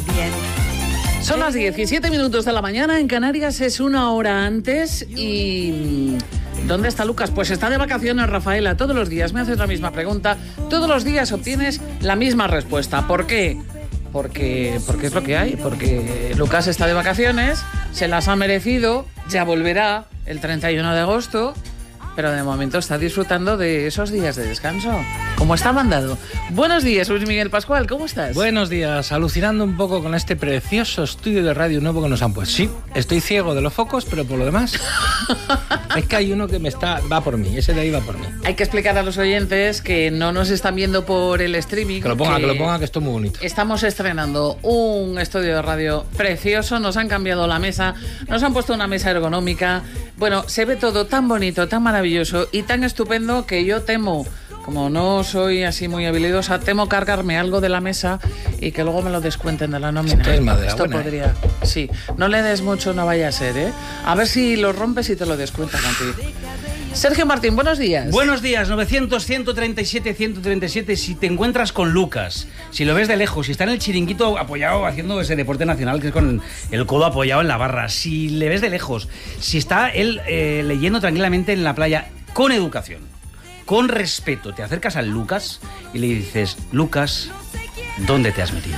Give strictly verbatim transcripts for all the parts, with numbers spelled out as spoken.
bien. Son las diecisiete minutos de la mañana, en Canarias es una hora antes y... ¿Dónde está Lucas? Pues está de vacaciones, Rafaela. Todos los días me haces la misma pregunta, todos los días obtienes la misma respuesta. ¿Por qué? Porque, porque es lo que hay, porque Lucas está de vacaciones, se las ha merecido, ya volverá el treinta y uno de agosto, pero de momento está disfrutando de esos días de descanso, como está mandado. Buenos días, Luis Miguel Pascual, ¿cómo estás? Buenos días, alucinando un poco con este precioso estudio de radio nuevo que nos han puesto. Sí, estoy ciego de los focos, pero por lo demás es que hay uno que me está va por mí, ese de ahí va por mí. Hay que explicar a los oyentes que no nos están viendo por el streaming. Que lo ponga, que, que lo ponga, que esto es muy bonito. Estamos estrenando un estudio de radio precioso, nos han cambiado la mesa, nos han puesto una mesa ergonómica. Bueno, se ve todo tan bonito, tan maravilloso y tan estupendo que yo temo, como no soy así muy habilidosa, temo cargarme algo de la mesa y que luego me lo descuenten de la nómina. Esto es madera Esto buena, podría... ¿eh? Sí, no le des mucho, no vaya a ser, ¿eh? A ver si lo rompes y te lo descuentan a ti. Sergio Martín, buenos días. Buenos días, novecientos, ciento treinta y siete, ciento treinta y siete. Si te encuentras con Lucas, si lo ves de lejos, si está en el chiringuito apoyado haciendo ese deporte nacional que es con el codo apoyado en la barra, si le ves de lejos, si está él eh, leyendo tranquilamente en la playa con educación, con respeto, te acercas al Lucas y le dices: Lucas, ¿dónde te has metido?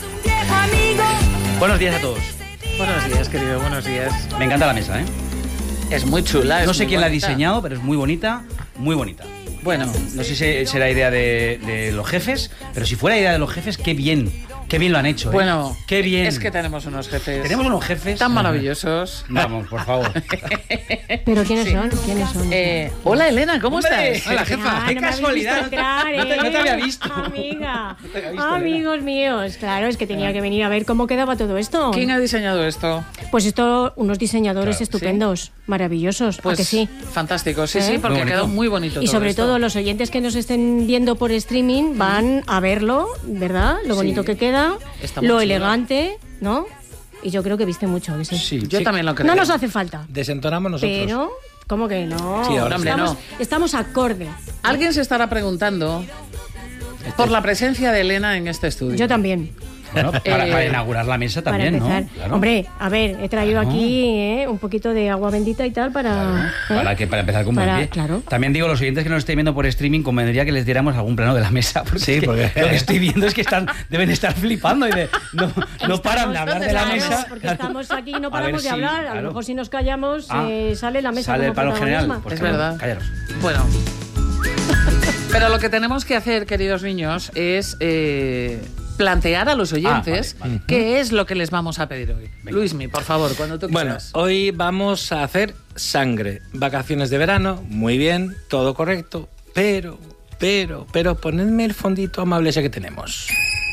Buenos días a todos. Buenos días, querido, buenos días. Me encanta la mesa, ¿eh? Es muy chula. Es no sé muy quién la ha bonita. diseñado, pero es muy bonita, muy bonita. Bueno, No sé si será idea de, de los jefes, pero si fuera idea de los jefes, qué bien, qué bien lo han hecho. ¿eh? bueno, qué bien. es que tenemos unos jefes. Tenemos unos jefes tan maravillosos. Vamos, por favor. ¿Pero quiénes Sí. son? ¿Quiénes son? Eh, hola, Elena, ¿cómo Hombre, estás? hola, jefa. Ah, qué no me habéis casualidad. visto entrar, No te- no te ¿eh? había visto. Amiga. No te había visto, Amigos míos. Claro, es que tenía que venir a ver cómo quedaba todo esto. ¿Quién ha diseñado esto? Pues esto, unos diseñadores Claro, estupendos, maravillosos. ¿A Pues que sí? fantástico, sí, ¿Eh? sí, porque Muy ha quedado bonito. muy bonito. Y todo sobre esto. todo los oyentes que nos estén viendo por streaming van a verlo, ¿verdad? Lo bonito Sí. que queda, Está muy lo chulo. elegante, ¿no? Y yo creo que viste mucho, ¿a que sí? Sí, Yo sí. también lo creo. No nos hace falta, Desentonamos nosotros. pero... ¿Cómo que no? Sí, ahora hombre, estamos, no. estamos acorde. Alguien se estará preguntando por la presencia de Elena en este estudio. Yo también. Bueno, para, Eh, para inaugurar la mesa también, para empezar. ¿no? Claro. Hombre, a ver, he traído Claro. aquí eh, un poquito de agua bendita y tal para... ¿eh? Para, que, para empezar con buen Para- pie. claro. También digo, los oyentes que nos estén viendo por streaming, convendría que les diéramos algún plano de la mesa. Porque, Sí, es que porque- lo que estoy viendo es que están, deben estar flipando y de, no, no paran de hablar de la Claro, mesa. porque estamos aquí y no A ver paramos de si, hablar. A claro. lo mejor si nos callamos Ah, eh, sale la mesa Sale el como palo general. protagonismo. Pues Es claro, verdad. Callaros. Bueno. Pero lo que tenemos que hacer, queridos niños, es eh, plantear a los oyentes Ah, vale, vale. qué es lo que les vamos a pedir hoy. Venga. Luismi, por favor, cuando tú Bueno, quieras. hoy vamos a hacer sangre. Vacaciones de verano, muy bien, todo correcto, pero, pero, pero ponedme el fondito amable ese que tenemos.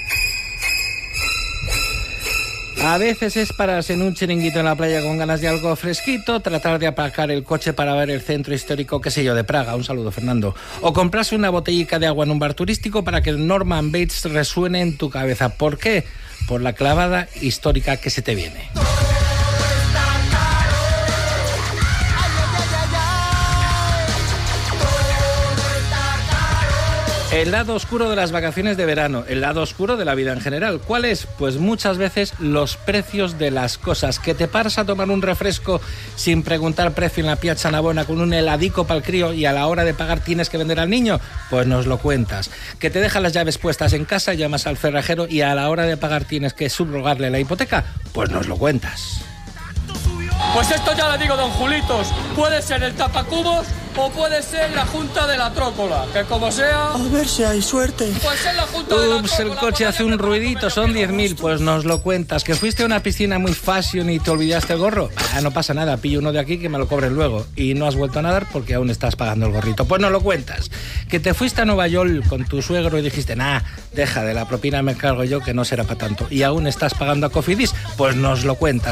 A veces es pararse en un chiringuito en la playa con ganas de algo fresquito, tratar de aparcar el coche para ver el centro histórico, qué sé yo, de Praga, un saludo Fernando, o comprarse una botellica de agua en un bar turístico para que el Norman Bates resuene en tu cabeza. ¿Por qué? Por la clavada histórica que se te viene. El lado oscuro de las vacaciones de verano, el lado oscuro de la vida en general. ¿Cuál es? Pues muchas veces los precios de las cosas. Que te paras a tomar un refresco sin preguntar precio en la Piazza Navona con un heladico para el crío y a la hora de pagar tienes que vender al niño, pues nos lo cuentas. Que te dejan las llaves puestas en casa, llamas al cerrajero y a la hora de pagar tienes que subrogarle la hipoteca, pues nos lo cuentas. Pues esto ya le digo, don Julitos, puede ser el tapacubos o puede ser la Junta de la Trócola, que como sea... A ver si hay suerte. Pues es la Junta de la Ups, el Trócola, coche hace un ruidito, son diez mil, pues nos lo cuentas. ¿Que fuiste a una piscina muy fashion y te olvidaste el gorro? Ah, no pasa nada, pillo uno de aquí que me lo cobren luego. Y no has vuelto a nadar porque aún estás pagando el gorrito. Pues nos lo cuentas. ¿Que te fuiste a Nueva York con tu suegro y dijiste, nah, deja, de la propina me cargo yo que no será para tanto? Y aún estás pagando a Cofidis, pues nos lo cuentas.